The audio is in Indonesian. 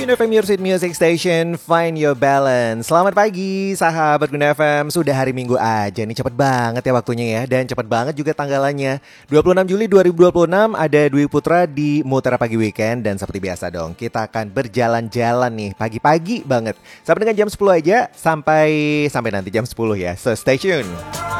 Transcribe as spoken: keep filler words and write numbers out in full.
Guna F M, your sweet music station, find your balance. Selamat pagi sahabat Guna F M. Sudah hari Minggu aja nih, cepet banget ya waktunya ya. Dan cepet banget juga tanggalannya. dua puluh enam Juli dua ribu dua puluh enam ada Dwi Putra di Mutara Pagi Weekend. Dan seperti biasa dong, kita akan berjalan-jalan nih pagi-pagi banget. Sampai dengan jam sepuluh aja, sampai sampai nanti jam sepuluh ya. So stay tune.